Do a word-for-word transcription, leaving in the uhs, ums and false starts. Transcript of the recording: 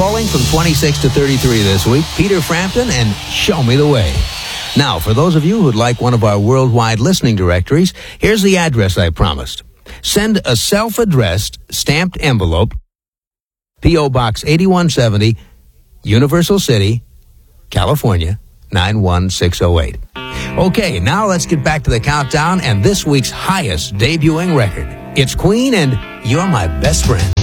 Falling from twenty-six to thirty-three this week, Peter Frampton and Show Me the Way. Now, for those of you who'd like one of our worldwide listening directories, here's the address I promised. Send a self-addressed stamped envelope, P O. Box eighty-one seventy, Universal City, California, nine one six oh eight. Okay, now let's get back to the countdown and this week's highest debuting record. It's Queen and You're My Best Friend.